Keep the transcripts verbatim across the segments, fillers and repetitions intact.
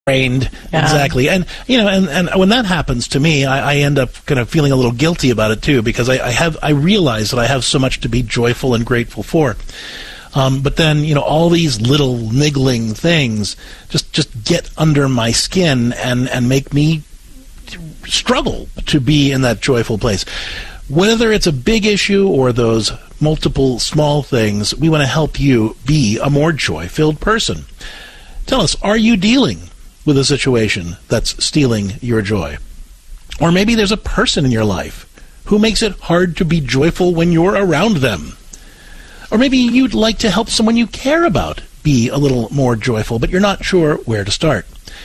Trained, Yeah. exactly. And, you know, and, and when that happens to me, I, I end up kind of feeling a little guilty about it too, because I, I have, I realize that I have so much to be joyful and grateful for. Um, but then, you know, all these little niggling things just, just get under my skin and, and make me struggle to be in that joyful place. Whether it's a big issue or those multiple small things, we want to help you be a more joy-filled person. Tell us, are you dealing with a situation that's stealing your joy? Or maybe there's a person in your life who makes it hard to be joyful when you're around them. Or maybe you'd like to help someone you care about be a little more joyful, but you're not sure where to start.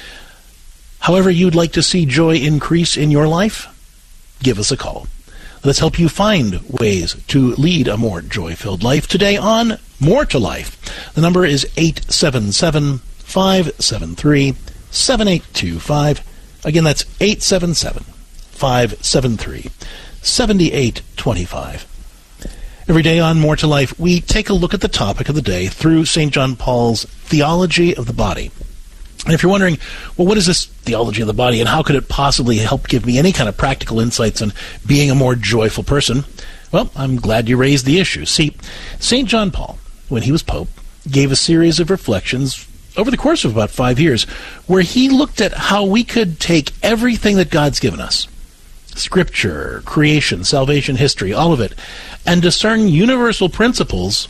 However you'd like to see joy increase in your life, give us a call. Let's help you find ways to lead a more joy-filled life today on More to Life. The number is eight seven seven, five seven three, seven eight two five. Again, that's eight seven seven, five seven three, seven eight two five. Every day on More to Life, we take a look at the topic of the day through Saint John Paul's Theology of the Body. And if you're wondering, well, what is this theology of the body, and how could it possibly help give me any kind of practical insights on being a more joyful person? Well, I'm glad you raised the issue. See, Saint John Paul, when he was Pope, gave a series of reflections over the course of about five years where he looked at how we could take everything that God's given us, Scripture, creation, salvation, history, all of it, and discern universal principles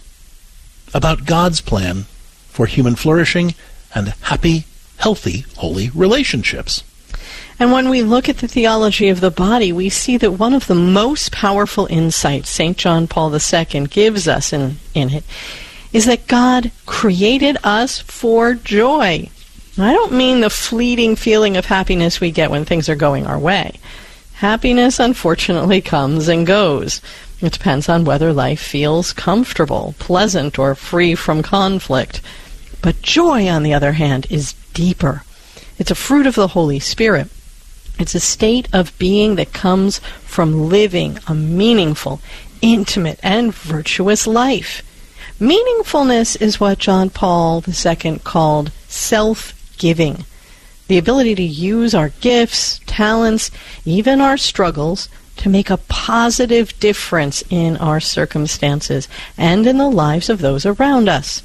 about God's plan for human flourishing and happy, healthy, holy relationships. And when we look at the theology of the body, we see that one of the most powerful insights Saint John Paul the Second gives us in, in it is that God created us for joy. I don't mean the fleeting feeling of happiness we get when things are going our way. Happiness, unfortunately, comes and goes. It depends on whether life feels comfortable, pleasant, or free from conflict. But joy, on the other hand, is deeper. It's a fruit of the Holy Spirit. It's a state of being that comes from living a meaningful, intimate, and virtuous life. Meaningfulness is what John Paul the Second called self-giving. The ability to use our gifts, talents, even our struggles to make a positive difference in our circumstances and in the lives of those around us.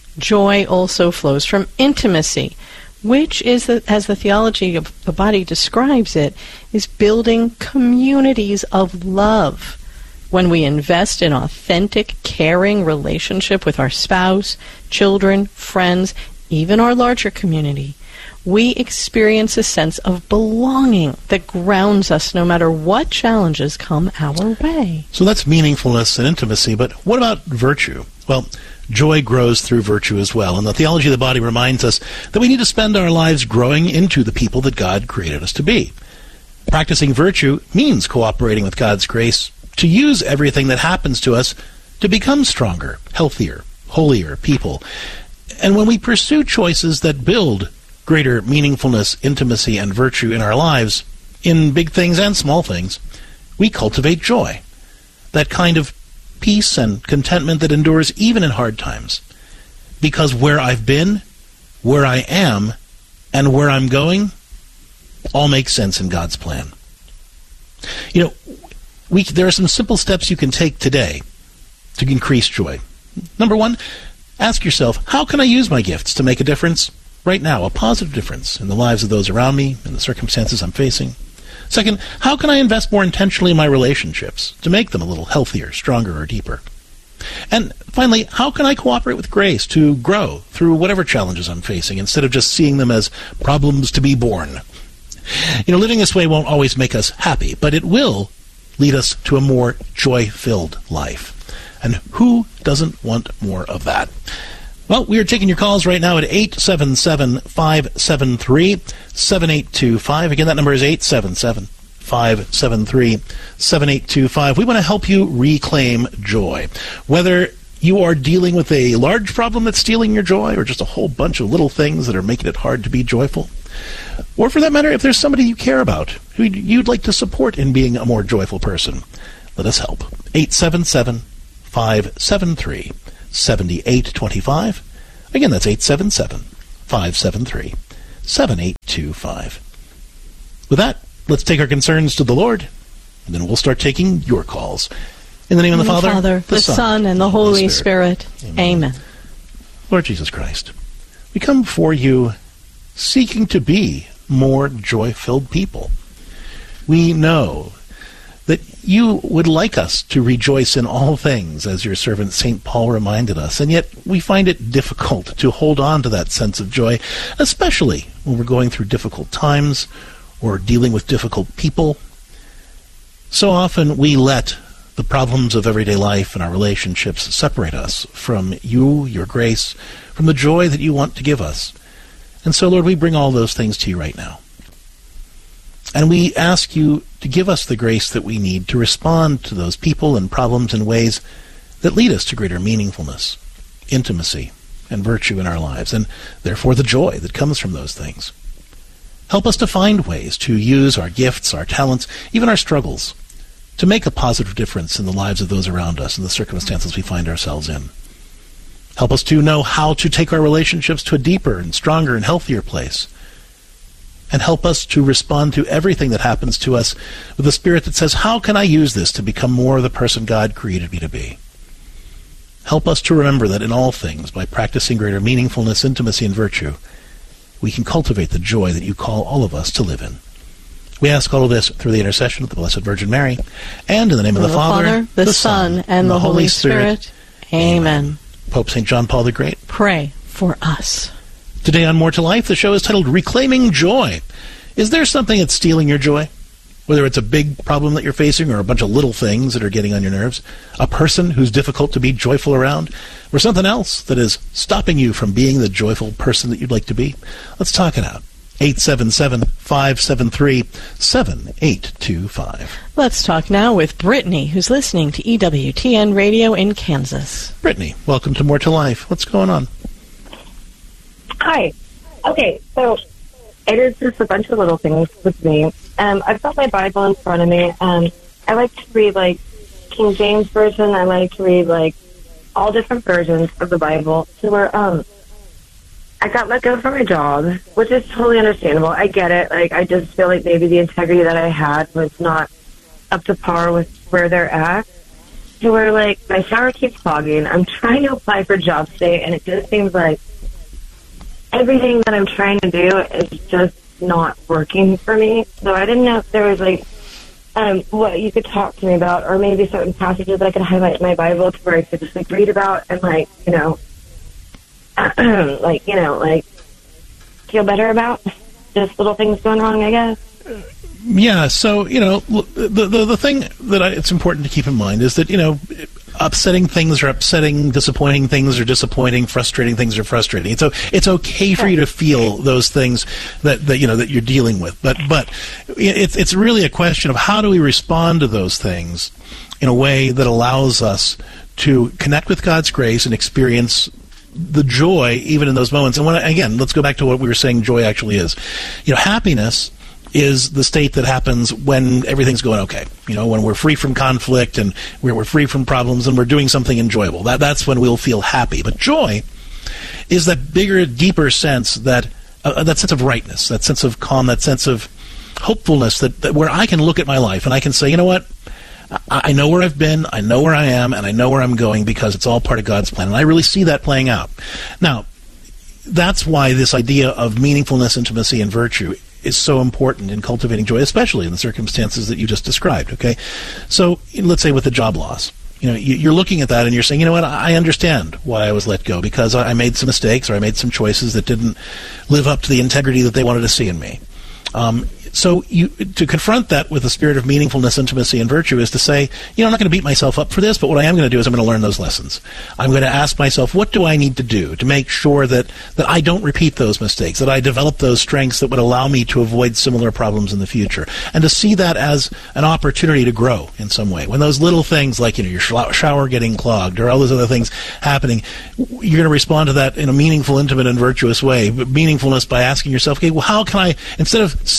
Joy also flows from intimacy, which is, the, as the theology of the body describes it, is building communities of love. When we invest in authentic, caring relationship with our spouse, children, friends, even our larger community, we experience a sense of belonging that grounds us no matter what challenges come our way. So that's meaningfulness and intimacy, but what about virtue? Well, joy grows through virtue as well, and the theology of the body reminds us that we need to spend our lives growing into the people that God created us to be. Practicing virtue means cooperating with God's grace to use everything that happens to us to become stronger, healthier, holier people. And when we pursue choices that build greater meaningfulness, intimacy, and virtue in our lives, in big things and small things, we cultivate joy, that kind of peace and contentment that endures even in hard times. Because where I've been, where I am, and where I'm going, all makes sense in God's plan. You know, we, there are some simple steps you can take today to increase joy. Number one, ask yourself, how can I use my gifts to make a difference right now, a positive difference in the lives of those around me and the circumstances I'm facing? Second, how can I invest more intentionally in my relationships to make them a little healthier, stronger, or deeper? And finally, how can I cooperate with grace to grow through whatever challenges I'm facing instead of just seeing them as problems to be borne? You know, living this way won't always make us happy, but it will lead us to a more joy-filled life. And who doesn't want more of that? Well, we are taking your calls right now at eight seven seven, five seven three, seven eight two five. Again, that number is eight seven seven, five seven three, seven eight two five. We want to help you reclaim joy. Whether you are dealing with a large problem that's stealing your joy or just a whole bunch of little things that are making it hard to be joyful, or for that matter, if there's somebody you care about who you'd like to support in being a more joyful person, let us help. eight seven seven, five seven three, seven eight two five. Again, that's eight seven seven, five seven three, seven eight two five. With that, let's take our concerns to the Lord, and then we'll start taking your calls. In the name of the, the Father, Father, the, the Son, Son, and the Holy, Holy Spirit. Spirit. Amen. Amen. Lord Jesus Christ, we come before you seeking to be more joy-filled people. We know that you would like us to rejoice in all things, as your servant Saint Paul reminded us, and yet we find it difficult to hold on to that sense of joy, especially when we're going through difficult times or dealing with difficult people. So often we let the problems of everyday life and our relationships separate us from you, your grace, from the joy that you want to give us. And so, Lord, we bring all those things to you right now. And we ask you to give us the grace that we need to respond to those people and problems in ways that lead us to greater meaningfulness, intimacy, and virtue in our lives, and therefore the joy that comes from those things. Help us to find ways to use our gifts, our talents, even our struggles, to make a positive difference in the lives of those around us and the circumstances we find ourselves in. Help us to know how to take our relationships to a deeper and stronger and healthier place. And help us to respond to everything that happens to us with a spirit that says, how can I use this to become more of the person God created me to be? Help us to remember that in all things, by practicing greater meaningfulness, intimacy, and virtue, we can cultivate the joy that you call all of us to live in. We ask all of this through the intercession of the Blessed Virgin Mary, and in the name of the, the Father, Father, the, the Son, and, and the Holy Spirit. Spirit. Amen. Amen. Pope Saint John Paul the Great, pray for us. Today on More to Life, the show is titled Reclaiming Joy. Is there something that's stealing your joy? Whether it's a big problem that you're facing or a bunch of little things that are getting on your nerves, a person who's difficult to be joyful around, or something else that is stopping you from being the joyful person that you'd like to be? Let's talk it out. eight seven seven, five seven three, seven eight two five. Let's talk now with Brittany, who's listening to E W T N Radio in Kansas. Brittany, welcome to More to Life. What's going on? Hi. Okay, so it is just a bunch of little things with me. Um, I've got my Bible in front of me. Um, I like to read, like, King James Version. I like to read, like, all different versions of the Bible. So where, um, I got let go from my job, which is totally understandable. I get it. Like, I just feel like maybe the integrity that I had was not up to par with where they're at. So where, like, my shower keeps clogging. I'm trying to apply for job state, and it just seems like everything that I'm trying to do is just not working for me. So I didn't know if there was, like, um, what you could talk to me about, or maybe certain passages that I could highlight in my Bible to where I could just, like, read about and, like, you know, like, you know, like, feel better about just little things going wrong, I guess. Yeah, so, you know, the the, the thing that I, it's important to keep in mind is that, you know, upsetting things are upsetting, disappointing things are disappointing, frustrating things are frustrating. So it's okay for you to feel those things that, that you know that you're dealing with, but but it's it's really a question of how do we respond to those things in a way that allows us to connect with God's grace and experience the joy even in those moments. And when, again, let's go back to what we were saying joy actually is. You know, happiness is the state that happens when everything's going okay. You know, when we're free from conflict and we're, we're free from problems and we're doing something enjoyable. That that's when we'll feel happy. But joy is that bigger, deeper sense, that uh, that sense of rightness, that sense of calm, that sense of hopefulness, that, that where I can look at my life and I can say, you know what? I, I know where I've been, I know where I am, and I know where I'm going because it's all part of God's plan. And I really see that playing out. Now, that's why this idea of meaningfulness, intimacy, and virtue is so important in cultivating joy, especially in the circumstances that you just described, okay? So let's say with the job loss, you know, you're looking at that and you're saying, you know what, I understand why I was let go, because I made some mistakes or I made some choices that didn't live up to the integrity that they wanted to see in me. Um, so you, to confront that with a spirit of meaningfulness, intimacy, and virtue is to say, you know, I'm not going to beat myself up for this, but what I am going to do is I'm going to learn those lessons. I'm going to ask myself, what do I need to do to make sure that, that I don't repeat those mistakes, that I develop those strengths that would allow me to avoid similar problems in the future, and to see that as an opportunity to grow in some way. When those little things like, you know, your shower getting clogged or all those other things happening, you're going to respond to that in a meaningful, intimate, and virtuous way. But meaningfulness by asking yourself, okay, well, how can I, instead of sitting around and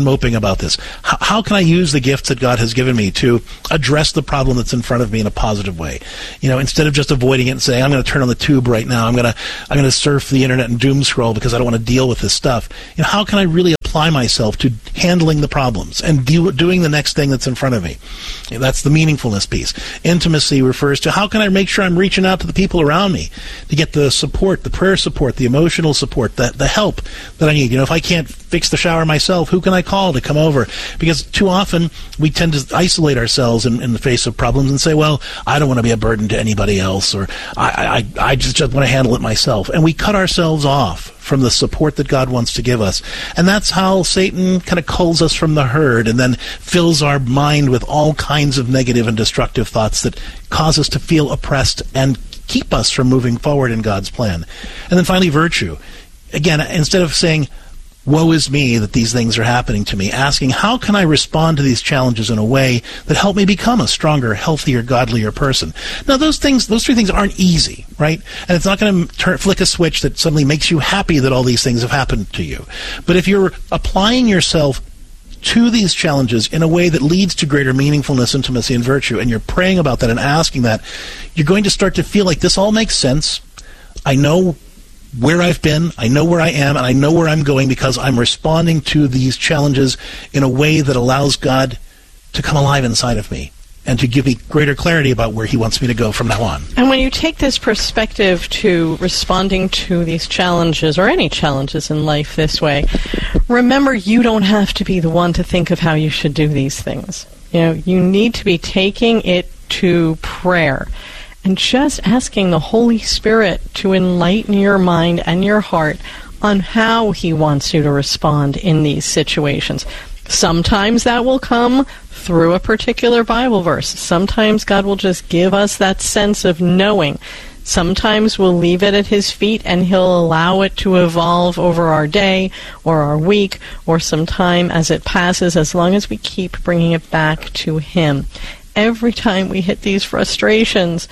moping about this? How, how can I use the gifts that God has given me to address the problem that's in front of me in a positive way? You know, instead of just avoiding it and saying, I'm going to turn on the tube right now, I'm going to I'm going to surf the internet and doom scroll because I don't want to deal with this stuff. You know, how can I really apply myself to handling the problems and do, doing the next thing that's in front of me? You know, that's the meaningfulness piece. Intimacy refers to how can I make sure I'm reaching out to the people around me to get the support, the prayer support, the emotional support, the, the help that I need. You know, if I can't fix the shower myself, who can I call to come over? Because too often we tend to isolate ourselves in, in the face of problems and say, well, I don't want to be a burden to anybody else, or I, I, I just, just want to handle it myself. And we cut ourselves off from the support that God wants to give us. And that's how Satan kind of culls us from the herd and then fills our mind with all kinds of negative and destructive thoughts that cause us to feel oppressed and keep us from moving forward in God's plan. And then finally, virtue. Again, instead of saying, woe is me that these things are happening to me, asking, how can I respond to these challenges in a way that help me become a stronger, healthier, godlier person? Now, those things, those three things aren't easy, right? And it's not going to flick a switch that suddenly makes you happy that all these things have happened to you. But if you're applying yourself to these challenges in a way that leads to greater meaningfulness, intimacy, and virtue, and you're praying about that and asking that, you're going to start to feel like this all makes sense. I know where I've been, I know where I am, and I know where I'm going because I'm responding to these challenges in a way that allows God to come alive inside of me and to give me greater clarity about where he wants me to go from now on. And when you take this perspective to responding to these challenges, or any challenges in life this way, remember you don't have to be the one to think of how you should do these things. You know, you need to be taking it to prayer and just asking the Holy Spirit to enlighten your mind and your heart on how he wants you to respond in these situations. Sometimes that will come through a particular Bible verse. Sometimes God will just give us that sense of knowing. Sometimes we'll leave it at his feet and he'll allow it to evolve over our day or our week or some time as it passes, as long as we keep bringing it back to him. Every time we hit these frustrations,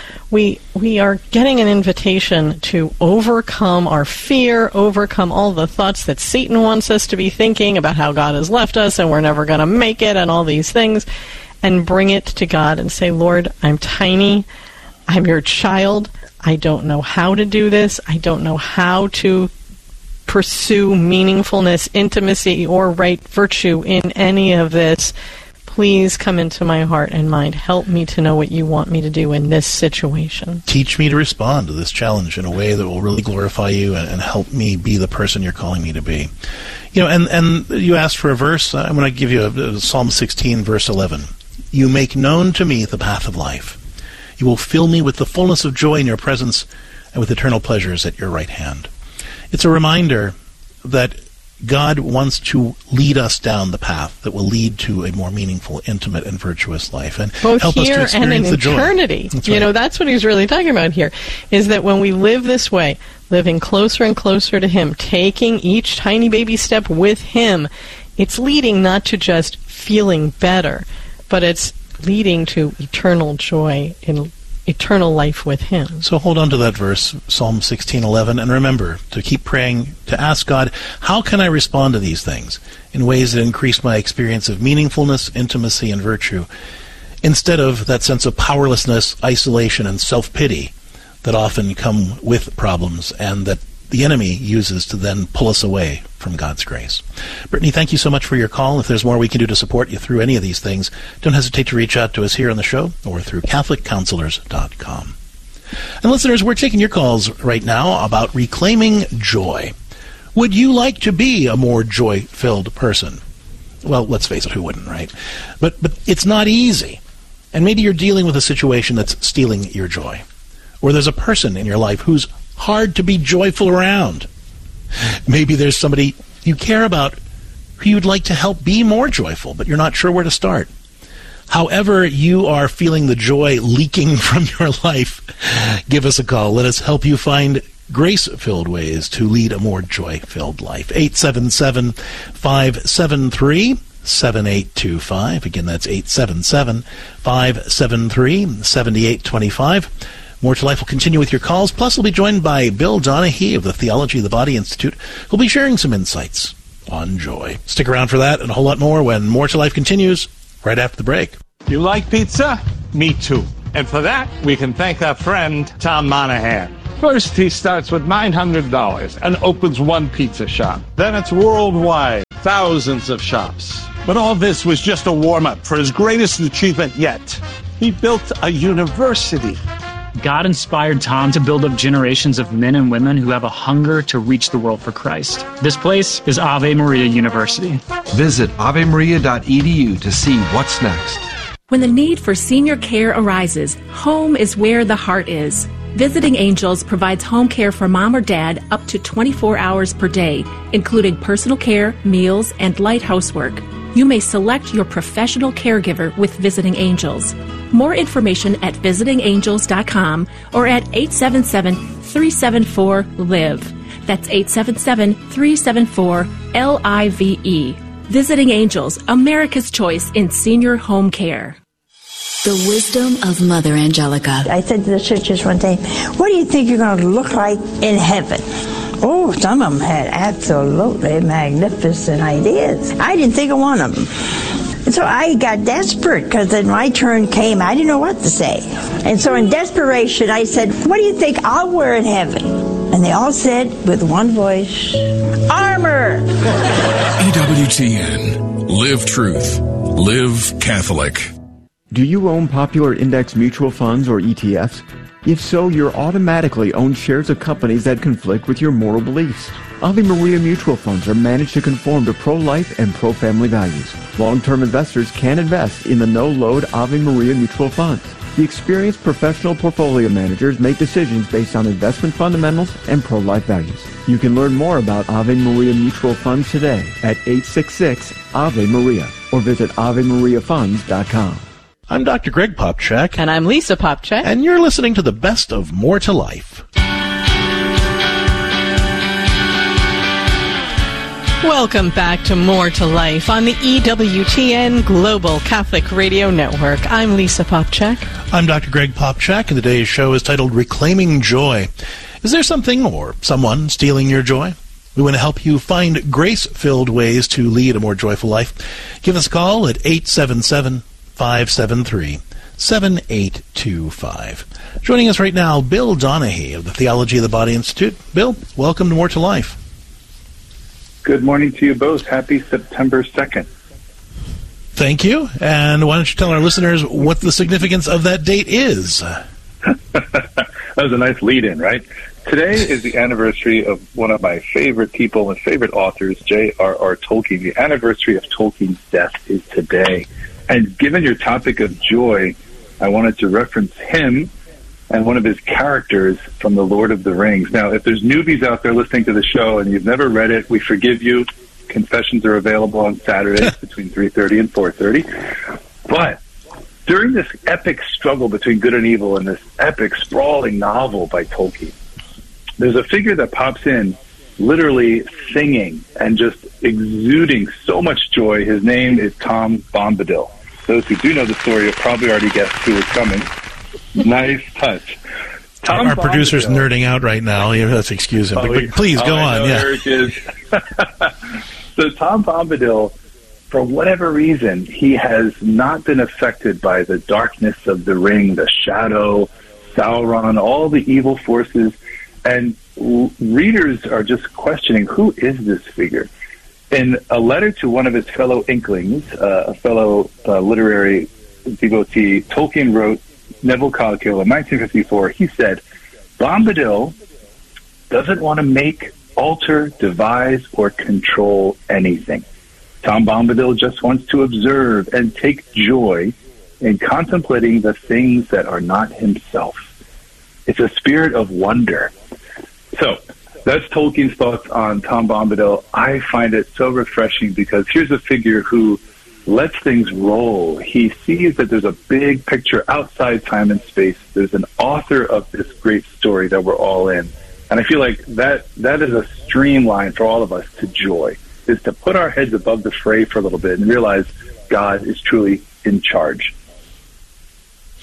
we we are getting an invitation to overcome our fear, overcome all the thoughts that Satan wants us to be thinking about how God has left us and we're never going to make it and all these things, and bring it to God and say, Lord, I'm tiny, I'm your child, I don't know how to do this, I don't know how to pursue meaningfulness, intimacy, or right virtue in any of this. Please come into my heart and mind. Help me to know what you want me to do in this situation. Teach me to respond to this challenge in a way that will really glorify you and, and help me be the person you're calling me to be. You know, and, and you asked for a verse. I'm going to give you a, a Psalm sixteen, verse eleven. You make known to me the path of life. You will fill me with the fullness of joy in your presence and with eternal pleasures at your right hand. It's a reminder that God wants to lead us down the path that will lead to a more meaningful, intimate, and virtuous life, and both help here us to and in experience the joy. eternity. That's you right. know, that's what he's really talking about here, is that when we live this way, living closer and closer to him, taking each tiny baby step with him, it's leading not to just feeling better, but it's leading to eternal joy in eternal life with him. So hold on to that verse, Psalm sixteen eleven, and remember to keep praying, to ask God, how can I respond to these things in ways that increase my experience of meaningfulness, intimacy, and virtue, instead of that sense of powerlessness, isolation, and self-pity that often come with problems and that the enemy uses to then pull us away from God's grace. Brittany, thank you so much for your call. If there's more we can do to support you through any of these things, don't hesitate to reach out to us here on the show or through Catholic Counselors dot com. And listeners, we're taking your calls right now about reclaiming joy. Would you like to be a more joy-filled person? Well, let's face it, who wouldn't, right? But but it's not easy. And maybe you're dealing with a situation that's stealing your joy. Or there's a person in your life who's hard to be joyful around. Maybe there's somebody you care about who you'd like to help be more joyful, but you're not sure where to start. However you are feeling the joy leaking from your life, give us a call. Let us help you find grace-filled ways to lead a more joy-filled life. eight seven seven, five seven three, seven eight two five. Again, that's eight seven seven, five seven three, seven eight two five. More to Life will continue with your calls. Plus, we'll be joined by Bill Donahue of the Theology of the Body Institute, who'll be sharing some insights on joy. Stick around for that and a whole lot more when More to Life continues right after the break. You like pizza? Me too. And for that, we can thank our friend, Tom Monahan. First, he starts with nine hundred dollars and opens one pizza shop. Then it's worldwide, thousands of shops. But all this was just a warm-up for his greatest achievement yet. He built a university. God inspired Tom to build up generations of men and women who have a hunger to reach the world for Christ. This place is Ave Maria University. Visit ave maria dot e d u to see what's next. When the need for senior care arises, home is where the heart is. Visiting Angels provides home care for mom or dad up to twenty-four hours per day, including personal care, meals, and light housework. You may select your professional caregiver with Visiting Angels. More information at visiting angels dot com or at eight seven seven, three seven four, L I V E. That's eight seven seven, three seven four, L I V E. Visiting Angels, America's choice in senior home care. The wisdom of Mother Angelica. I said to the sisters one day, what do you think you're going to look like in heaven? Oh, some of them had absolutely magnificent ideas. I didn't think of one of them. And so I got desperate because then my turn came. I didn't know what to say. And so in desperation, I said, what do you think I'll wear in heaven? And they all said with one voice, armor. E W T N. Live truth. Live Catholic. Do you own popular index mutual funds or E T Fs? If so, you're automatically own shares of companies that conflict with your moral beliefs. Ave Maria mutual funds are managed to conform to pro-life and pro-family values. Long-term investors can invest in the no-load Ave Maria mutual funds. The experienced professional portfolio managers make decisions based on investment fundamentals and pro-life values. You can learn more about Ave Maria mutual funds today at eight six six, A V E Maria or visit ave maria funds dot com. I'm Doctor Greg Popcak. And I'm Lisa Popcak. And you're listening to the best of More to Life. Welcome back to More to Life on the E W T N Global Catholic Radio Network. I'm Lisa Popcak. I'm Doctor Greg Popcak, and today's show is titled Reclaiming Joy. Is there something or someone stealing your joy? We want to help you find grace-filled ways to lead a more joyful life. Give us a call at eight seven seven, five seven three, seven eight two five. Joining us right now, Bill Donahue of the Theology of the Body Institute. Bill, welcome to More to Life. Good morning to you both. Happy September second. Thank you. And why don't you tell our listeners what the significance of that date is? That was a nice lead-in, right? Today is the anniversary of one of my favorite people and favorite authors, J R R Tolkien. The anniversary of Tolkien's death is today. And given your topic of joy, I wanted to reference him and one of his characters from The Lord of the Rings. Now, if there's newbies out there listening to the show and you've never read it, we forgive you. Confessions are available on Saturdays between three thirty and four thirty. But during this epic struggle between good and evil in this epic, sprawling novel by Tolkien, there's a figure that pops in literally singing and just exuding so much joy. His name is Tom Bombadil. Those who do know the story have probably already guessed who is coming. Nice touch. Tom Our Bombadil, producer's nerding out right now. You have to excuse him. Oh, but, but please oh, go I on. know, Yeah. Eric is. So Tom Bombadil, for whatever reason, he has not been affected by the darkness of the ring, the shadow, Sauron, all the evil forces. And readers are just questioning, who is this figure? In a letter to one of his fellow Inklings, uh, a fellow uh, literary devotee, Tolkien wrote, Neville Coghill, in nineteen fifty-four, he said, Bombadil doesn't want to make, alter, devise, or control anything. Tom Bombadil just wants to observe and take joy in contemplating the things that are not himself. It's a spirit of wonder. So, that's Tolkien's thoughts on Tom Bombadil. I find it so refreshing because here's a figure who lets things roll. He sees that there's a big picture outside time and space. There's an author of this great story that we're all in. And I feel like that that is a streamline for all of us to joy, is to put our heads above the fray for a little bit and realize God is truly in charge.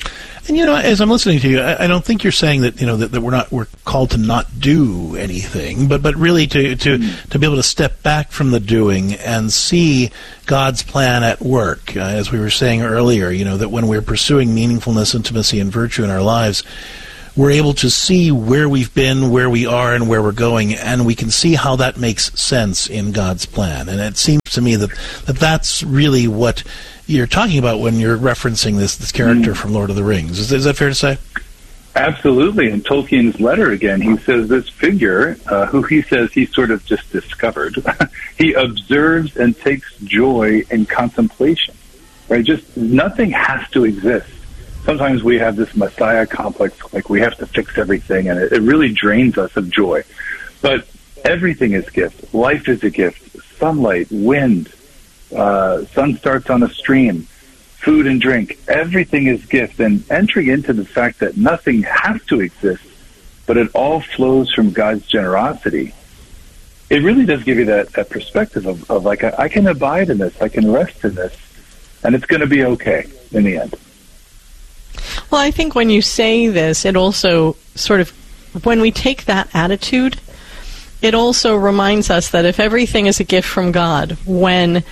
And, you know, as I'm listening to you, I, I don't think you're saying that, you know, that, that we're not, we're called to not do anything, but, but really to, to, mm. to be able to step back from the doing and see God's plan at work. Uh, as we were saying earlier, you know, that when we're pursuing meaningfulness, intimacy, and virtue in our lives, we're able to see where we've been, where we are, and where we're going, and we can see how that makes sense in God's plan. And it seems to me that, that that's really what you're talking about when you're referencing this this character mm. from Lord of the Rings. Is, is that fair to say? Absolutely. In Tolkien's letter again, he says this figure, uh, who he says he sort of just discovered, he observes and takes joy in contemplation. Right? Just nothing has to exist. Sometimes we have this Messiah complex, like we have to fix everything, and it, it really drains us of joy. But everything is gift. Life is a gift. Sunlight, wind, uh, sun starts on a stream, food and drink. Everything is gift. And entering into the fact that nothing has to exist, but it all flows from God's generosity, it really does give you that, that perspective of, of like, I, I can abide in this, I can rest in this, and it's going to be okay in the end. Well, I think when you say this, it also sort of, when we take that attitude, it also reminds us that if everything is a gift from God, when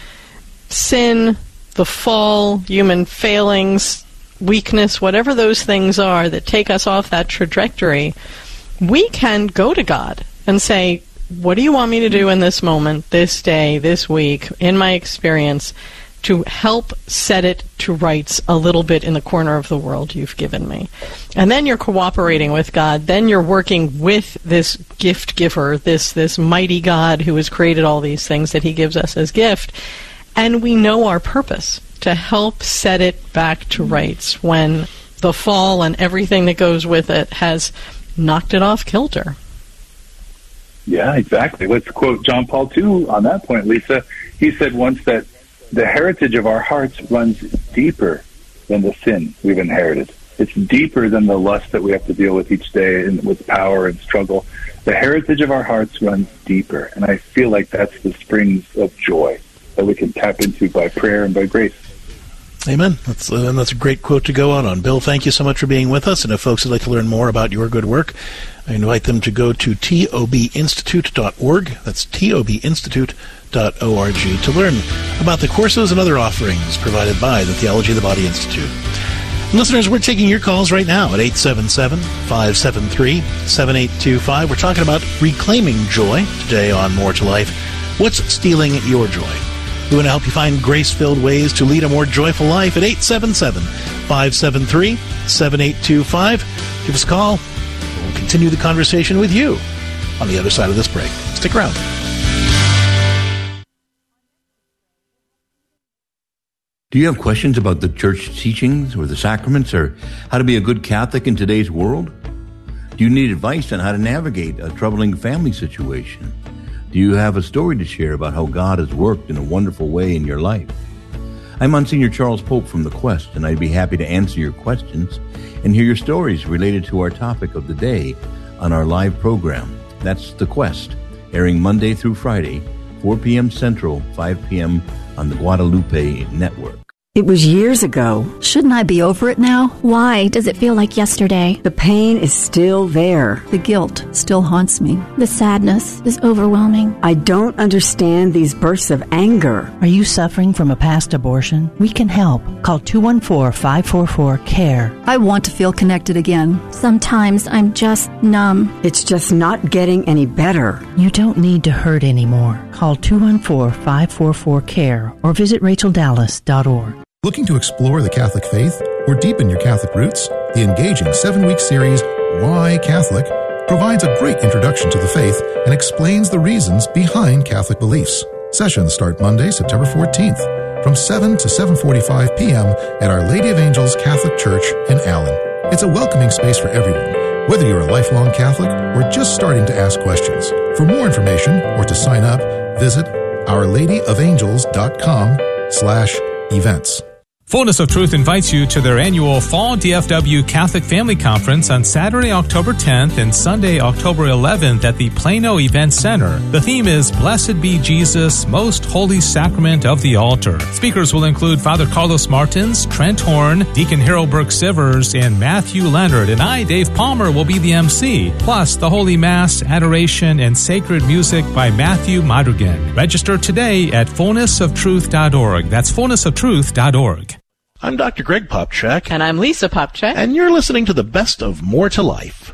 sin, the fall, human failings, weakness, whatever those things are that take us off that trajectory, we can go to God and say, what do you want me to do in this moment, this day, this week, in my experience, to help set it to rights a little bit in the corner of the world you've given me. And then you're cooperating with God. Then you're working with this gift giver, this this mighty God who has created all these things that he gives us as gift. And we know our purpose, to help set it back to rights when the fall and everything that goes with it has knocked it off kilter. Yeah, exactly. Let's quote John Paul the Second on that point, Lisa. He said once that the heritage of our hearts runs deeper than the sin we've inherited. It's deeper than the lust that we have to deal with each day and with power and struggle. The heritage of our hearts runs deeper, and I feel like that's the springs of joy that we can tap into by prayer and by grace. Amen. That's, uh, and that's a great quote to go out on. Bill, thank you so much for being with us. And if folks would like to learn more about your good work, I invite them to go to tob institute dot org. That's tob institute dot org to learn about the courses and other offerings provided by the Theology of the Body Institute. And listeners, we're taking your calls right now at eight seven seven, five seven three, seven eight two five. We're talking about reclaiming joy today on More to Life. What's stealing your joy? We want to help you find grace-filled ways to lead a more joyful life at eight seven seven, five seven three, seven eight two five. Give us a call. We'll continue the conversation with you on the other side of this break. Stick around. Do you have questions about the church teachings or the sacraments or how to be a good Catholic in today's world? Do you need advice on how to navigate a troubling family situation? Do you have a story to share about how God has worked in a wonderful way in your life? I'm Monsignor Charles Pope from The Quest, and I'd be happy to answer your questions and hear your stories related to our topic of the day on our live program. That's The Quest, airing Monday through Friday, four p.m. Central, five p.m. on the Guadalupe Network. It was years ago. Shouldn't I be over it now? Why does it feel like yesterday? The pain is still there. The guilt still haunts me. The sadness is overwhelming. I don't understand these bursts of anger. Are you suffering from a past abortion? We can help. Call two one four, five four four, C A R E. I want to feel connected again. Sometimes I'm just numb. It's just not getting any better. You don't need to hurt anymore. Call two one four, five four four, C A R E or visit rachel dallas dot org. Looking to explore the Catholic faith or deepen your Catholic roots? The engaging seven-week series, Why Catholic?, provides a great introduction to the faith and explains the reasons behind Catholic beliefs. Sessions start Monday, September fourteenth, from seven to seven forty-five p.m. at Our Lady of Angels Catholic Church in Allen. It's a welcoming space for everyone, whether you're a lifelong Catholic or just starting to ask questions. For more information or to sign up, visit our lady of angels dot com slash events. Fullness of Truth invites you to their annual Fall D F W Catholic Family Conference on Saturday, October tenth and Sunday, October eleventh at the Plano Event Center. The theme is Blessed be Jesus, Most Holy Sacrament of the Altar. Speakers will include Father Carlos Martins, Trent Horn, Deacon Harold Burke Sivers, and Matthew Leonard, and I, Dave Palmer, will be the M C. Plus, the Holy Mass, adoration, and sacred music by Matthew Madrigan. Register today at fullness of truth dot org. That's fullness of truth dot org. I'm Doctor Greg Popchak. And I'm Lisa Popchak. And you're listening to the best of More to Life.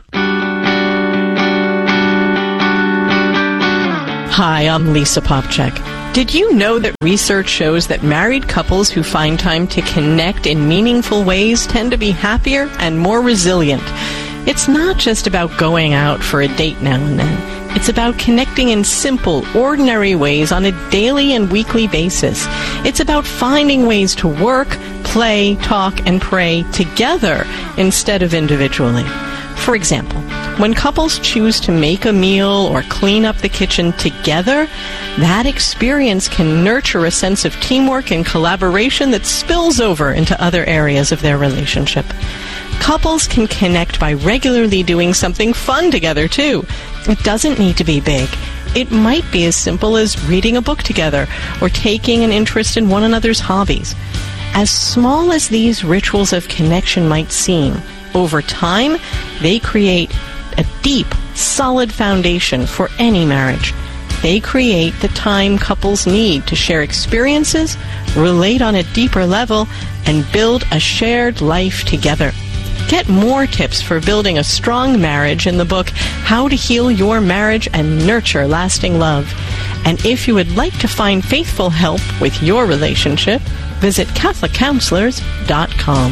Hi, I'm Lisa Popchak. Did you know that research shows that married couples who find time to connect in meaningful ways tend to be happier and more resilient? It's not just about going out for a date now and then. It's about connecting in simple, ordinary ways on a daily and weekly basis. It's about finding ways to work, play, talk, and pray together instead of individually. For example, when couples choose to make a meal or clean up the kitchen together, that experience can nurture a sense of teamwork and collaboration that spills over into other areas of their relationship. Couples can connect by regularly doing something fun together, too. It doesn't need to be big. It might be as simple as reading a book together or taking an interest in one another's hobbies. As small as these rituals of connection might seem, over time, they create a deep, solid foundation for any marriage. They create the time couples need to share experiences, relate on a deeper level, and build a shared life together. Get more tips for building a strong marriage in the book, How to Heal Your Marriage and Nurture Lasting Love. And if you would like to find faithful help with your relationship, visit Catholic Counselors dot com.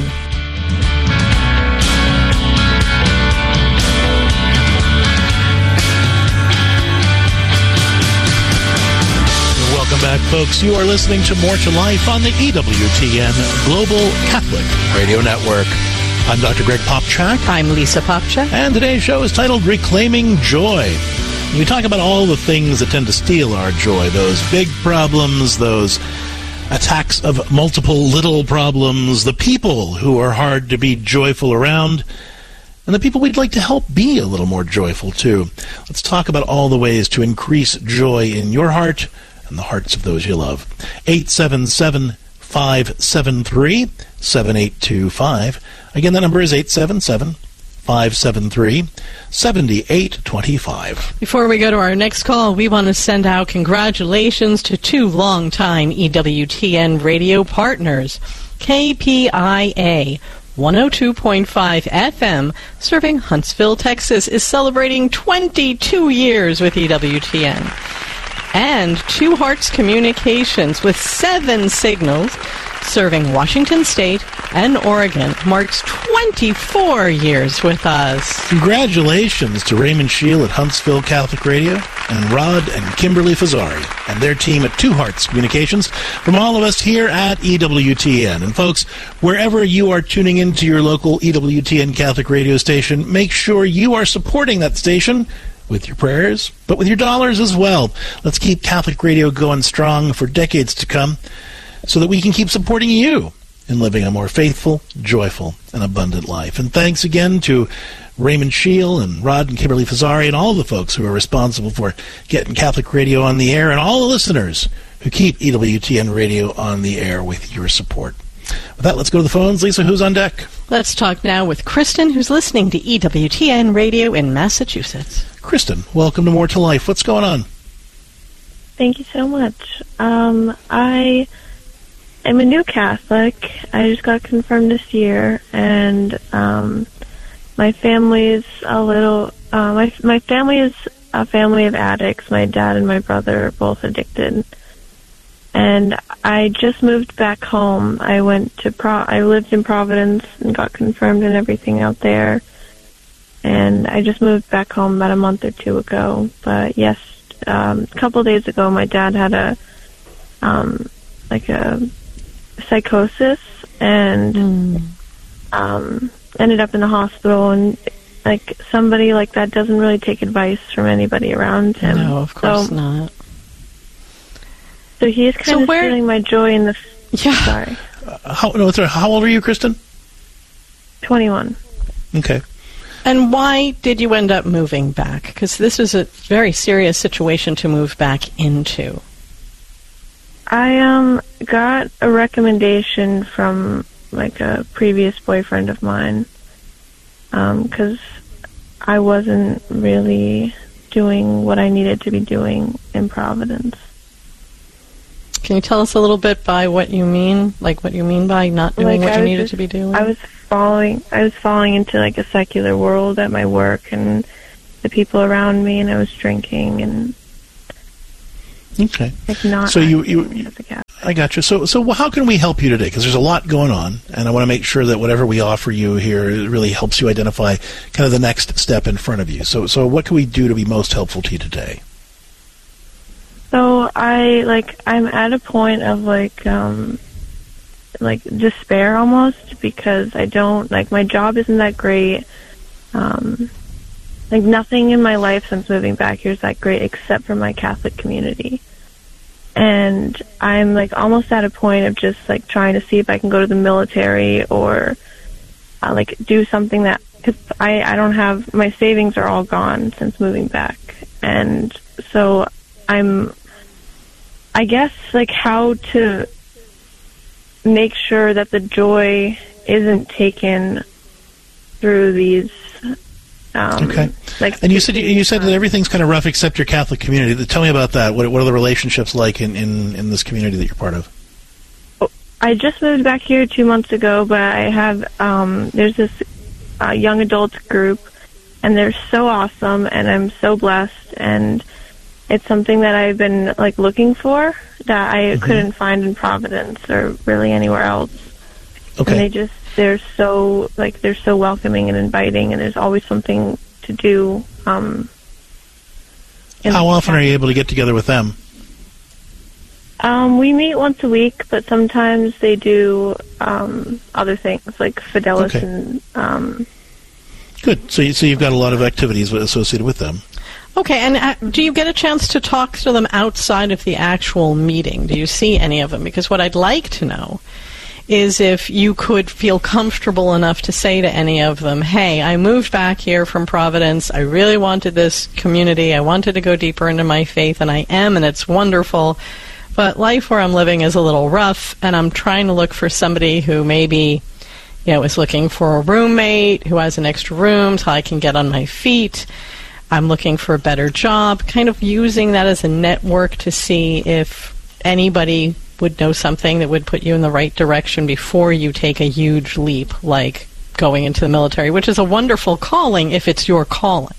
Welcome back, folks. You are listening to More to Life on the E W T N Global Catholic Radio Network. I'm Doctor Greg Popchak. I'm Lisa Popchak. And today's show is titled Reclaiming Joy. We talk about all the things that tend to steal our joy, those big problems, those attacks of multiple little problems, the people who are hard to be joyful around, and the people we'd like to help be a little more joyful, too. Let's talk about all the ways to increase joy in your heart and the hearts of those you love. eight seven seven, five seven three, seven eight two five. Again, that number is eight seven seven, five seven three, seven eight two five. Before we go to our next call, we want to send out congratulations to two longtime E W T N radio partners. K P I A one oh two point five F M, serving Huntsville, Texas, is celebrating twenty-two years with E W T N. And Two Hearts Communications, with seven signals, serving Washington State and Oregon, marks twenty-four years with us. Congratulations to Raymond Shield at Huntsville Catholic Radio and Rod and Kimberly Fazzari and their team at Two Hearts Communications from all of us here at E W T N. And folks, wherever you are tuning into your local E W T N Catholic radio station, make sure you are supporting that station with your prayers, but with your dollars as well. Let's keep Catholic radio going strong for decades to come so that we can keep supporting you in living a more faithful, joyful, and abundant life. And thanks again to Raymond Shield and Rod and Kimberly Fazzari and all the folks who are responsible for getting Catholic radio on the air and all the listeners who keep E W T N radio on the air with your support. With that, let's go to the phones. Lisa, who's on deck? Let's talk now with Kristen, who's listening to E W T N radio in Massachusetts. Kristen, welcome to More to Life. What's going on? Thank you so much. Um, I am a new Catholic. I just got confirmed this year, and um, my family is a little. Uh, my my family is a family of addicts. My dad and my brother are both addicted, and I just moved back home. I went to Pro. I lived in Providence and got confirmed and everything out there, and I just moved back home about a month or two ago. But yes, um, a couple of days ago, my dad had a um, like a psychosis and mm. um, ended up in the hospital. And like somebody like that doesn't really take advice from anybody around him. No, of course so, not. So he is kind so of where, stealing my joy in the. F- yeah. Sorry. Uh, how, no, sorry, how old are you, Kristen? twenty-one. Okay. And why did you end up moving back? Because this is a very serious situation to move back into. I um got a recommendation from like a previous boyfriend of mine because um, I wasn't really doing what I needed to be doing in Providence. Can you tell us a little bit by what you mean, like what you mean by not doing like what I you needed just, to be doing? I was falling. I was falling into like a secular world at my work and the people around me, and I was drinking and. Okay. Like not so you, you, you I got you. So, so how can we help you today? Because there's a lot going on, and I want to make sure that whatever we offer you here really helps you identify kind of the next step in front of you. So, so what can we do to be most helpful to you today? So I like I'm at a point of like um like despair almost because I don't like my job isn't that great. Um, like nothing in my life since moving back here is that great except for my Catholic community. And I'm like almost at a point of just like trying to see if I can go to the military or uh, like do something that because I I don't have my savings are all gone since moving back, and so I'm I guess like how to make sure that the joy isn't taken through these. Um, okay. Like and you said you said that everything's kind of rough except your Catholic community. Tell me about that. What what are the relationships like in, in, in this community that you're part of? I just moved back here two months ago, but I have um, there's this uh, young adult group, and they're so awesome, and I'm so blessed, and it's something that I've been like looking for that I mm-hmm. couldn't find in Providence or really anywhere else. Okay. And they just they're so like they're so welcoming and inviting, and there's always something to do. Um, How often are you able to get together with them? Um, we meet once a week, but sometimes they do um, other things like Fidelis okay. and. Um, Good. So, you, so you've got a lot of activities associated with them. Okay, and uh, do you get a chance to talk to them outside of the actual meeting? Do you see any of them? Because what I'd like to know is if you could feel comfortable enough to say to any of them, hey, I moved back here from Providence. I really wanted this community. I wanted to go deeper into my faith, and I am, and it's wonderful. But life where I'm living is a little rough, and I'm trying to look for somebody who maybe, you know, is looking for a roommate, who has an extra room so I can get on my feet. I'm looking for a better job, kind of using that as a network to see if anybody would know something that would put you in the right direction before you take a huge leap, like going into the military, which is a wonderful calling if it's your calling.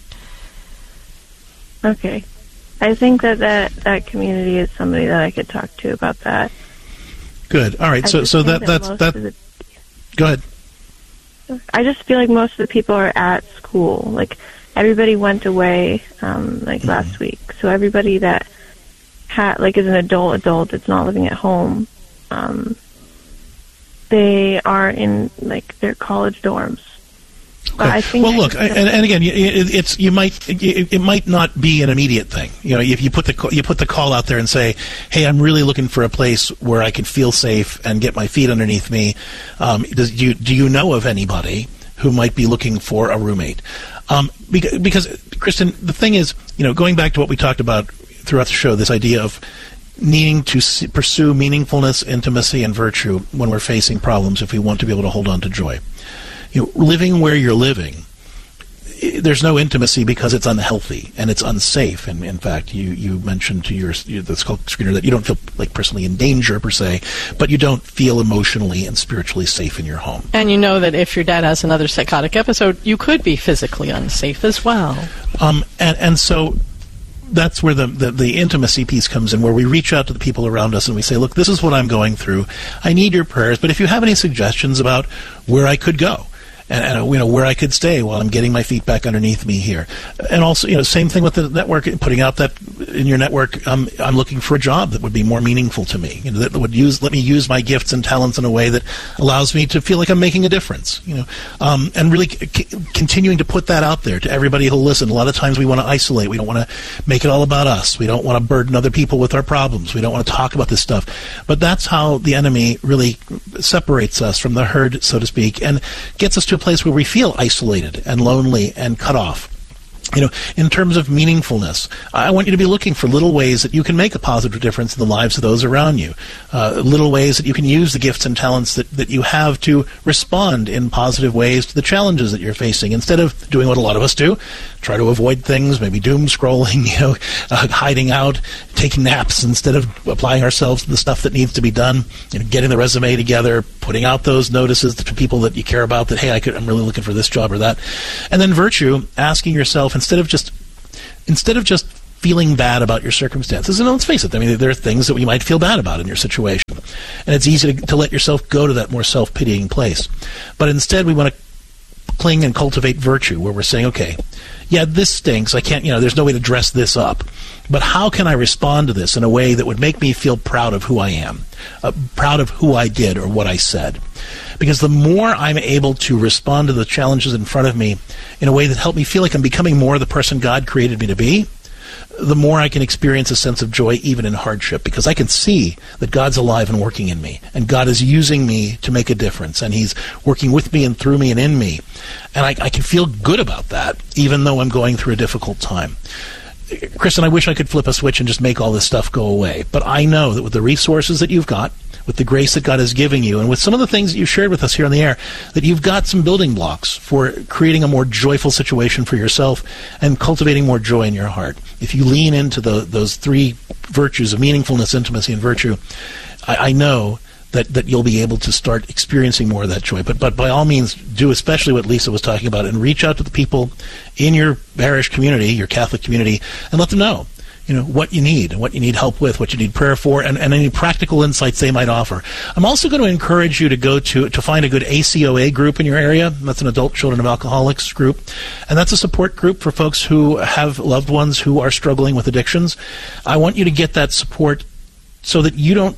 Okay. I think that, that that community is somebody that I could talk to about that. Good. All right. I So so that that that's that. The, go ahead. I just feel like most of the people are at school. Like everybody went away um, like mm-hmm. last week, so everybody that had like is an adult adult that's not living at home, um, they are in like their college dorms. But I think well, look, and, and again, it's you might it, it might not be an immediate thing. You know, if you put the you put the call out there and say, "Hey, I'm really looking for a place where I can feel safe and get my feet underneath me." Um, does do you, do you know of anybody who might be looking for a roommate? Um, because, because, Kristen, the thing is, you know, going back to what we talked about throughout the show, this idea of needing to see, pursue meaningfulness, intimacy, and virtue when we're facing problems if we want to be able to hold on to joy. You know, living where you're living, there's no intimacy because it's unhealthy and it's unsafe. And in fact, you, you mentioned to your the screener that you don't feel like personally in danger per se, but you don't feel emotionally and spiritually safe in your home. And you know that if your dad has another psychotic episode, you could be physically unsafe as well. Um, and, and so that's where the, the, the intimacy piece comes in, where we reach out to the people around us and we say, look, this is what I'm going through. I need your prayers, but if you have any suggestions about where I could go, and, and you know, where I could stay while I'm getting my feet back underneath me here. And also, you know, same thing with the network, putting out that in your network, um, I'm looking for a job that would be more meaningful to me, you know, that would use, let me use my gifts and talents in a way that allows me to feel like I'm making a difference, you know, um, and really c- continuing to put that out there to everybody who'll listen. A lot of times we want to isolate. We don't want to make it all about us. We don't want to burden other people with our problems. We don't want to talk about this stuff. But that's how the enemy really separates us from the herd, so to speak, and gets us to a place where we feel isolated and lonely and cut off. You know, in terms of meaningfulness, I want you to be looking for little ways that you can make a positive difference in the lives of those around you. Uh, little ways that you can use the gifts and talents that, that you have to respond in positive ways to the challenges that you're facing. Instead of doing what a lot of us do, try to avoid things, maybe doom scrolling, you know, uh, hiding out, taking naps instead of applying ourselves to the stuff that needs to be done, you know, getting the resume together, putting out those notices to people that you care about that, hey, I could, I'm really looking for this job or that. And then virtue, asking yourself, instead of just instead of just feeling bad about your circumstances, and let's face it, I mean, there are things that we might feel bad about in your situation, and it's easy to, to let yourself go to that more self-pitying place. But instead, we want to cling and cultivate virtue, where we're saying, okay, yeah, this stinks. I can't, you know, there's no way to dress this up. But how can I respond to this in a way that would make me feel proud of who I am, uh, proud of who I did or what I said? Because the more I'm able to respond to the challenges in front of me in a way that help me feel like I'm becoming more the person God created me to be, the more I can experience a sense of joy even in hardship, because I can see that God's alive and working in me, and God is using me to make a difference, and He's working with me and through me and in me. And I, I can feel good about that, even though I'm going through a difficult time. Kristen, I wish I could flip a switch and just make all this stuff go away. But I know that with the resources that you've got, with the grace that God is giving you, and with some of the things that you shared with us here on the air, that you've got some building blocks for creating a more joyful situation for yourself and cultivating more joy in your heart. If you lean into the, those three virtues of meaningfulness, intimacy, and virtue, I, I know that, that you'll be able to start experiencing more of that joy. But but by all means, do especially what Lisa was talking about, and reach out to the people in your parish community, your Catholic community, and let them know, you know, what you need, and what you need help with, what you need prayer for, and, and any practical insights they might offer. I'm also going to encourage you to go to to find a good A C O A group in your area. That's an Adult Children of Alcoholics group, and that's a support group for folks who have loved ones who are struggling with addictions. I want you to get that support so that you don't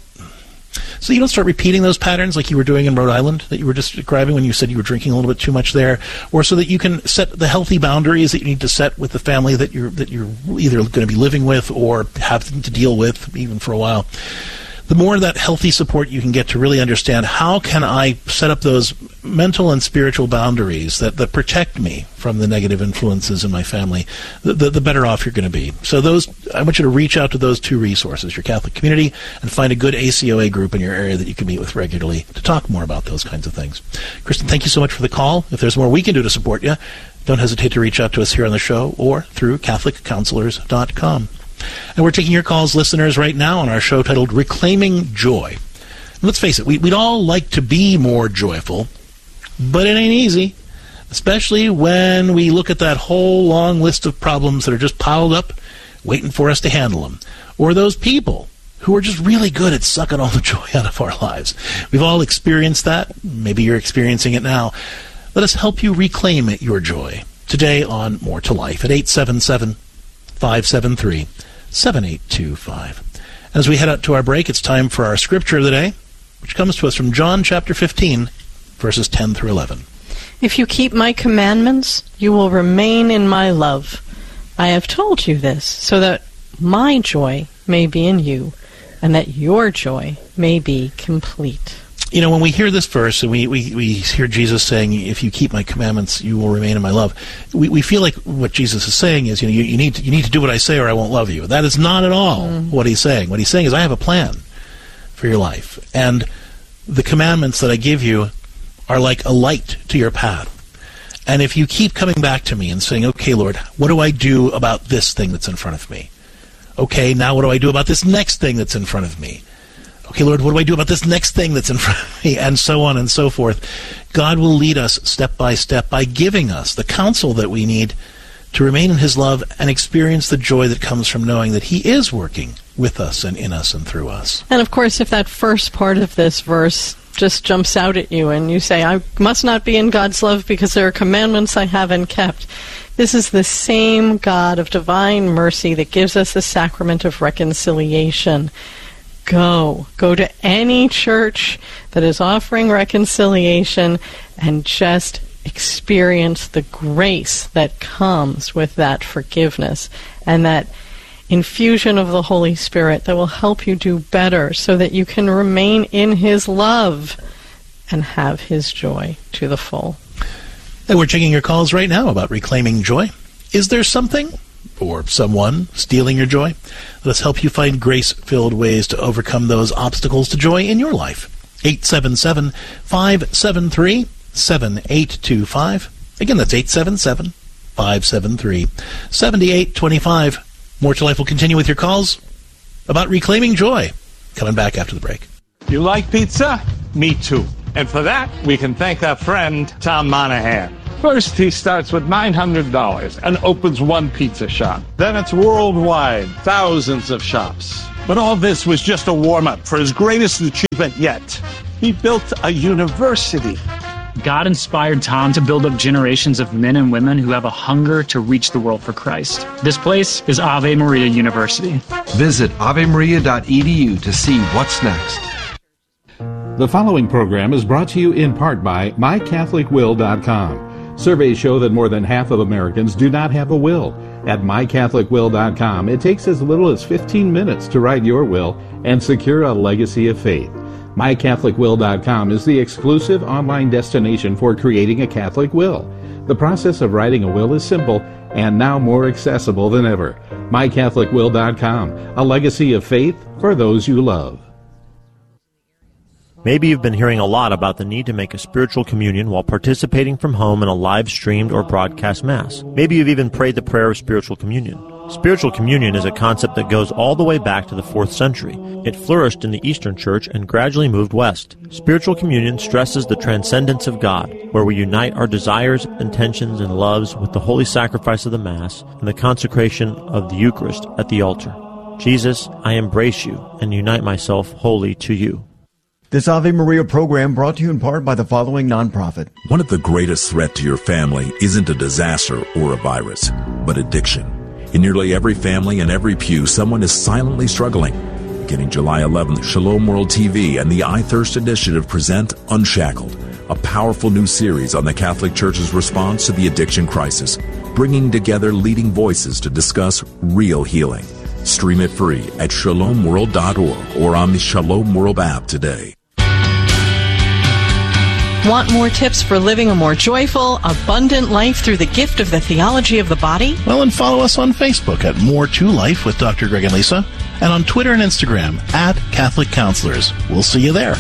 So you don't start repeating those patterns like you were doing in Rhode Island that you were just describing when you said you were drinking a little bit too much there, or so that you can set the healthy boundaries that you need to set with the family that you're that you're either going to be living with or having to deal with even for a while. The more of that healthy support you can get to really understand how can I set up those mental and spiritual boundaries that, that protect me from the negative influences in my family, the, the, the better off you're going to be. So those, I want you to reach out to those two resources, your Catholic community, and find a good A C O A group in your area that you can meet with regularly to talk more about those kinds of things. Kristen, thank you so much for the call. If there's more we can do to support you, don't hesitate to reach out to us here on the show or through Catholic Counselors dot com. And we're taking your calls, listeners, right now on our show titled Reclaiming Joy. And let's face it, we, we'd all like to be more joyful, but it ain't easy, especially when we look at that whole long list of problems that are just piled up, waiting for us to handle them. Or those people who are just really good at sucking all the joy out of our lives. We've all experienced that. Maybe you're experiencing it now. Let us help you reclaim your joy today on More to Life at eight seven seven, five seven three, seven eight two five. As we head out to our break, it's time for our scripture of the day, which comes to us from John chapter fifteen, verses ten through eleven. If you keep my commandments, you will remain in my love. I have told you this so that my joy may be in you, and that your joy may be complete. You know, when we hear this verse and we, we, we hear Jesus saying, if you keep my commandments, you will remain in my love, we, we feel like what Jesus is saying is, you know, you, you need to, you need to do what I say or I won't love you. That is not at all mm. what he's saying. What he's saying is, I have a plan for your life. And the commandments that I give you are like a light to your path. And if you keep coming back to me and saying, okay, Lord, what do I do about this thing that's in front of me? Okay, now what do I do about this next thing that's in front of me? Okay, Lord, what do I do about this next thing that's in front of me? And so on and so forth. God will lead us step by step by giving us the counsel that we need to remain in his love and experience the joy that comes from knowing that he is working with us and in us and through us. And of course, if that first part of this verse just jumps out at you and you say, I must not be in God's love because there are commandments I haven't kept. This is the same God of divine mercy that gives us the sacrament of reconciliation. Go. Go to any church that is offering reconciliation and just experience the grace that comes with that forgiveness and that infusion of the Holy Spirit that will help you do better so that you can remain in His love and have His joy to the full. And we're checking your calls right now about reclaiming joy. Is there something or someone stealing your joy? Let us help you find grace-filled ways to overcome those obstacles to joy in your life. eight seven seven, five seven three, seven eight two five. Again, that's eight seven seven, five seven three, seven eight two five. More to Life will continue with your calls about reclaiming joy. Coming back after the break. You like pizza? Me too. And for that, we can thank our friend, Tom Monahan. First, he starts with nine hundred dollars and opens one pizza shop. Then it's worldwide, thousands of shops. But all this was just a warm-up for his greatest achievement yet. He built a university. God inspired Tom to build up generations of men and women who have a hunger to reach the world for Christ. This place is Ave Maria University. Visit ave maria dot e d u to see what's next. The following program is brought to you in part by my catholic will dot com. Surveys show that more than half of Americans do not have a will. At my catholic will dot com, it takes as little as fifteen minutes to write your will and secure a legacy of faith. my catholic will dot com is the exclusive online destination for creating a Catholic will. The process of writing a will is simple and now more accessible than ever. my catholic will dot com, a legacy of faith for those you love. Maybe you've been hearing a lot about the need to make a spiritual communion while participating from home in a live-streamed or broadcast Mass. Maybe you've even prayed the prayer of spiritual communion. Spiritual communion is a concept that goes all the way back to the fourth century. It flourished in the Eastern Church and gradually moved west. Spiritual communion stresses the transcendence of God, where we unite our desires, intentions, and loves with the holy sacrifice of the Mass and the consecration of the Eucharist at the altar. Jesus, I embrace you and unite myself wholly to you. This Ave Maria program brought to you in part by the following nonprofit. One of the greatest threats to your family isn't a disaster or a virus, but addiction. In nearly every family and every pew, someone is silently struggling. Beginning July eleventh, Shalom World T V and the I Thirst Initiative present Unshackled, a powerful new series on the Catholic Church's response to the addiction crisis, bringing together leading voices to discuss real healing. Stream it free at shalom world dot org or on the Shalom World app today. Want more tips for living a more joyful, abundant life through the gift of the theology of the body? Well, and follow us on Facebook at More to Life with Doctor Greg and Lisa, and on Twitter and Instagram at Catholic Counselors. We'll see you there.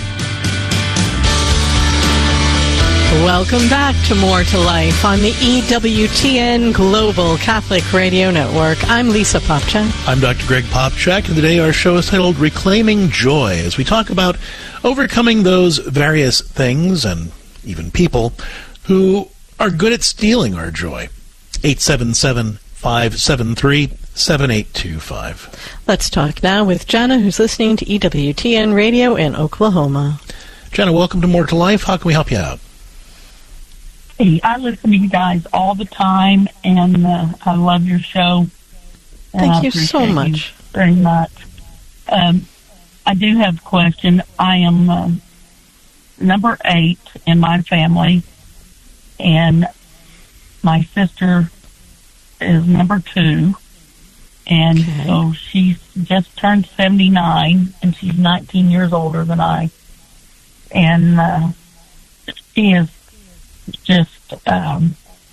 Welcome back to More to Life on the E W T N Global Catholic Radio Network. I'm Lisa Popcak. I'm Doctor Greg Popcak, and today our show is titled Reclaiming Joy, as we talk about overcoming those various things and even people who are good at stealing our joy. eight seven seven, five seven three, seven eight two five. Let's talk now with Jana, who's listening to E W T N Radio in Oklahoma. Jana, welcome to More to Life. How can we help you out? Hey, I listen to you guys all the time, and uh, I love your show. Thank you so much. You very much. Um, I do have a question. I am uh, number eight in my family, and my sister is number two, and okay. so she's just turned seventy-nine, and she's nineteen years older than I, and uh, she is just um,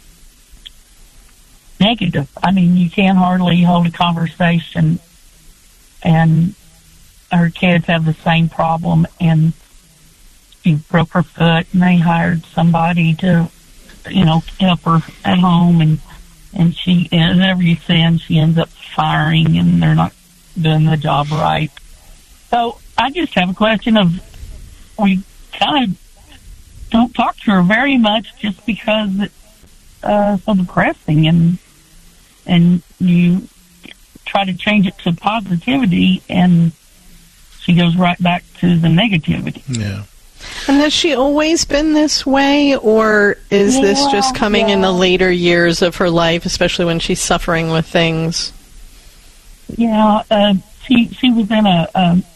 negative. I mean, you can't hardly hold a conversation, and her kids have the same problem, and she broke her foot, and they hired somebody to, you know, help her at home, and and she, and whenever you send, she ends up firing, and they're not doing the job right. So I just have a question of, we kind of don't talk to her very much just because it's uh, so depressing, and and you try to change it to positivity, and she goes right back to the negativity. Yeah. And has she always been this way, or is Yeah, this just coming in yeah. the later years of her life, especially when she's suffering with things? Yeah, uh, she she was in a um,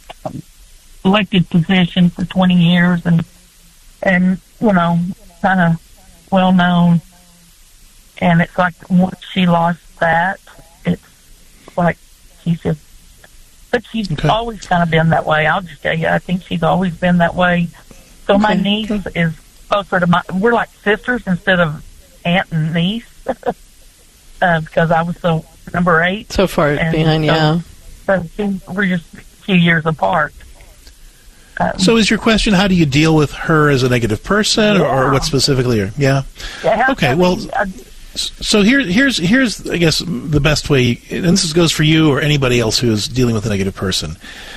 elected position for twenty years, and and you know, kind of well known. And it's like once she lost that, it's like she's just. But she's Okay. always kind of been that way. I'll just tell you, I think she's always been that way. So my Okay. niece is closer to my. We're like sisters instead of aunt and niece, uh, because I was so number eight. So far And behind, so- yeah. So she, we're just a few years apart. Um, So is your question, how do you deal with her as a negative person, or, or what specifically? Or, yeah. yeah, how- Okay, I well, mean, uh, so here, here's, here's, I guess, the best way, and this goes for you or anybody else who is dealing with a negative person.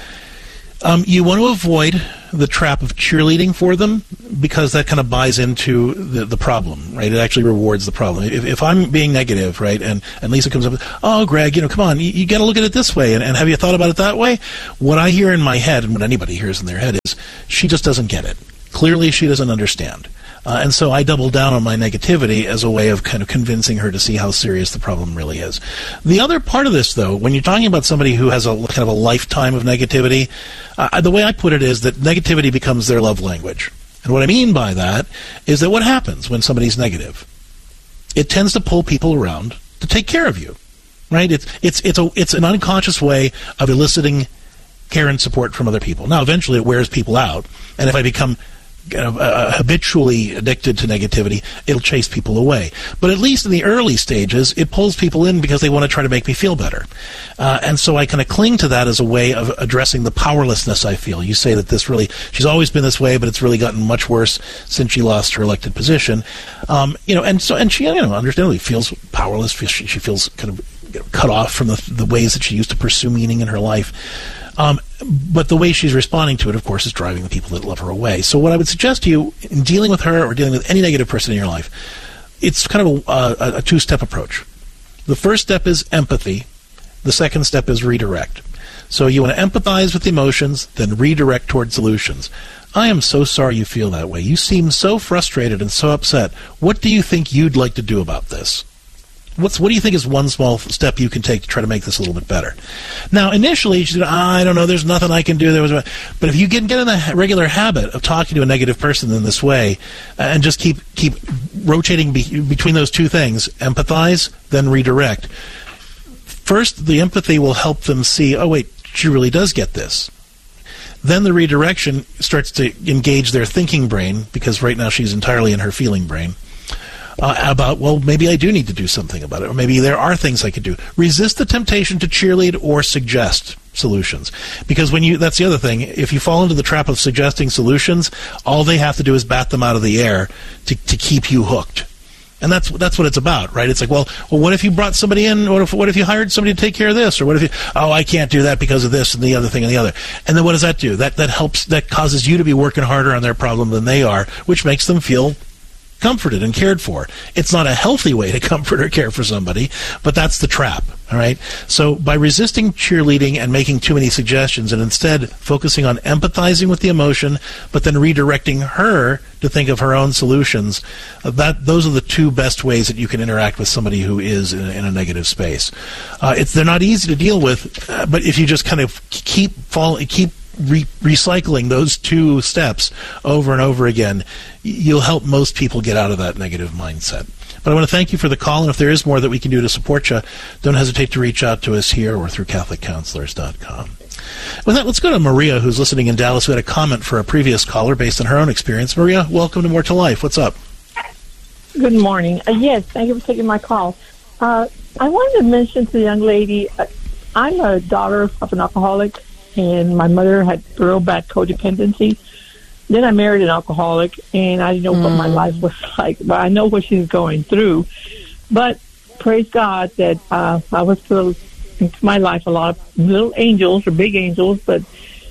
Um, you want to avoid the trap of cheerleading for them, because that kind of buys into the, the problem, right? It actually rewards the problem. If, if I'm being negative, right, and, and Lisa comes up with, oh, Greg, you know, come on, you, you got to look at it this way, and, and have you thought about it that way? What I hear in my head, and what anybody hears in their head, is she just doesn't get it. Clearly, she doesn't understand. Uh, and so I double down on my negativity as a way of kind of convincing her to see how serious the problem really is. The other part of this, though, when you're talking about somebody who has a kind of a lifetime of negativity, uh, the way I put it is that negativity becomes their love language. And what I mean by that is that what happens when somebody's negative? It tends to pull people around to take care of you, right? It's it's it's a it's an unconscious way of eliciting care and support from other people. Now, eventually, it wears people out, and if I become Uh, uh, habitually addicted to negativity, it'll chase people away. But at least in the early stages, it pulls people in because they want to try to make me feel better. Uh, and so I kind of cling to that as a way of addressing the powerlessness I feel. You say that this really, she's always been this way, but it's really gotten much worse since she lost her elected position. Um, you know, and so, and she, you know, understandably feels powerless. She, she feels kind of you know, cut off from the, the ways that she used to pursue meaning in her life. Um, but the way she's responding to it, of course, is driving the people that love her away. So what I would suggest to you in dealing with her or dealing with any negative person in your life, it's kind of a, a, a two-step approach. The first step is empathy. The second step is redirect. So you want to empathize with emotions, then redirect toward solutions. I am so sorry you feel that way. You seem so frustrated and so upset. What do you think you'd like to do about this? What's, what do you think is one small step you can take to try to make this a little bit better? Now, initially, she said, ah, I don't know, there's nothing I can do. There was, a... But if you get, get in the regular habit of talking to a negative person in this way, uh, and just keep keep rotating be- between those two things, empathize, then redirect. First, the empathy will help them see, oh, wait, she really does get this. Then the redirection starts to engage their thinking brain, because right now she's entirely in her feeling brain. Uh, about, well, maybe I do need to do something about it, or maybe there are things I could do. Resist the temptation to cheerlead or suggest solutions, because when you, that's the other thing, if you fall into the trap of suggesting solutions, all they have to do is bat them out of the air to, to keep you hooked. And that's that's what it's about, right? It's like, well, well, what if you brought somebody in? What if what if you hired somebody to take care of this? Or what if you, oh, I can't do that because of this and the other thing and the other. And then what does that do? That that helps, that causes you to be working harder on their problem than they are, which makes them feel comforted and cared for. It's not a healthy way to comfort or care for somebody, but that's the trap, all right? So by resisting cheerleading and making too many suggestions and instead focusing on empathizing with the emotion, but then redirecting her to think of her own solutions, uh, that those are the two best ways that you can interact with somebody who is in a, in a negative space. Uh, it's they're not easy to deal with, uh, but if you just kind of keep fall, keep Re- recycling those two steps over and over again, you'll help most people get out of that negative mindset. But I want to thank you for the call, and if there is more that we can do to support you, don't hesitate to reach out to us here or through Catholic Counselors dot com. With that, let's go to Maria, who's listening in Dallas, who had a comment for a previous caller based on her own experience. Maria, welcome to More to Life. What's up? Good morning. Uh, yes, thank you for taking my call. Uh, I wanted to mention to the young lady, uh, I'm a daughter of an alcoholic, and my mother had real bad codependency. Then I married an alcoholic, and I didn't know mm. what my life was like, but I know what she's going through. But praise God that uh, I was put into my life a lot of little angels or big angels, but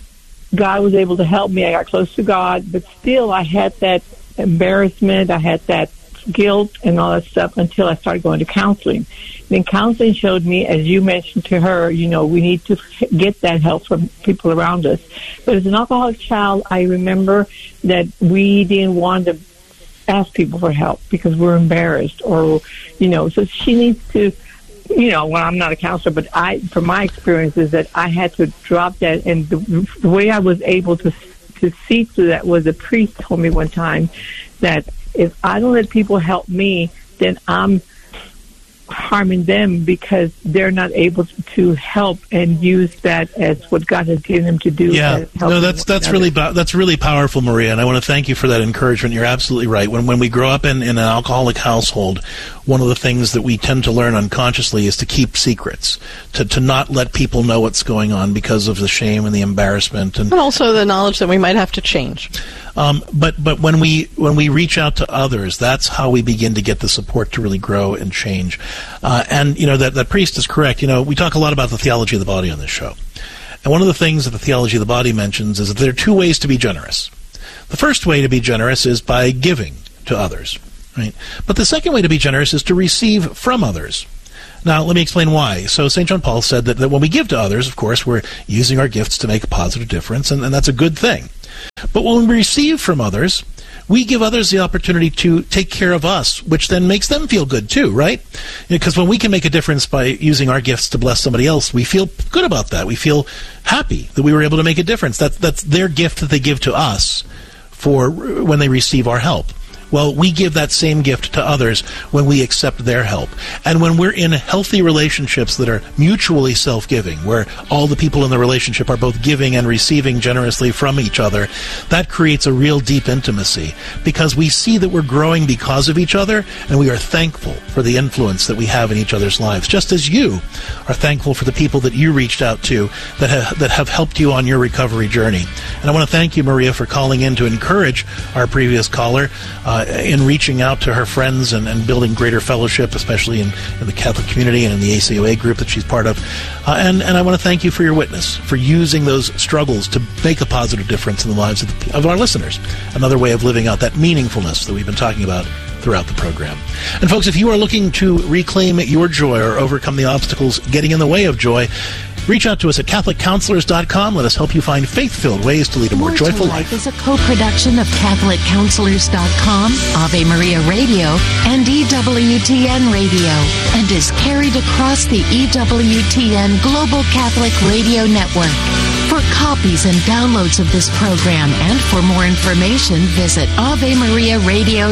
God was able to help me. I got close to God, but still I had that embarrassment. I had that guilt and all that stuff until I started going to counseling. Then counseling showed me, as you mentioned to her, you know, we need to get that help from people around us. But as an alcoholic child, I remember that we didn't want to ask people for help because we're embarrassed, or, you know, so she needs to, you know, well, I'm not a counselor, but I, from my experience, is that I had to drop that, and the, the way I was able to to see through that was a priest told me one time that if I don't let people help me, then I'm harming them because they're not able to help and use that as what God has given them to do. Yeah, no, that's that's really that's really powerful, Maria, and I want to thank you for that encouragement. You're absolutely right. When when we grow up in, in an alcoholic household, one of the things that we tend to learn unconsciously is to keep secrets, to to not let people know what's going on because of the shame and the embarrassment, and, and also the knowledge that we might have to change. Um, but but when we when we reach out to others, that's how we begin to get the support to really grow and change. Uh, and you know that that priest is correct. You know, we talk a lot about the theology of the body on this show, and one of the things that the theology of the body mentions is that there are two ways to be generous. The first way to be generous is by giving to others, right? But the second way to be generous is to receive from others. Now, let me explain why. So Saint John Paul said that, that when we give to others, of course, we're using our gifts to make a positive difference, and, and that's a good thing. But when we receive from others, we give others the opportunity to take care of us, which then makes them feel good too, right? Because when we can make a difference by using our gifts to bless somebody else, we feel good about that. We feel happy that we were able to make a difference. That's, that's their gift that they give to us for when they receive our help. Well, we give that same gift to others when we accept their help. And when we're in healthy relationships that are mutually self-giving, where all the people in the relationship are both giving and receiving generously from each other, that creates a real deep intimacy because we see that we're growing because of each other, and we are thankful for the influence that we have in each other's lives, just as you are thankful for the people that you reached out to that have, that have helped you on your recovery journey. And I want to thank you, Maria, for calling in to encourage our previous caller uh, in reaching out to her friends and, and building greater fellowship, especially in, in the Catholic community and in the A C O A group that she's part of. Uh, and, and I want to thank you for your witness, for using those struggles to make a positive difference in the lives of, the, of our listeners. Another way of living out that meaningfulness that we've been talking about throughout the program. And folks, if you are looking to reclaim your joy or overcome the obstacles getting in the way of joy, reach out to us at Catholic Counselors dot com. Let us help you find faith-filled ways to lead a more, more joyful life. life. Is a co-production of Catholic Counselors dot com, Ave Maria Radio, and E W T N Radio, and is carried across the E W T N Global Catholic Radio Network. For copies and downloads of this program and for more information, visit Ave Maria Radio.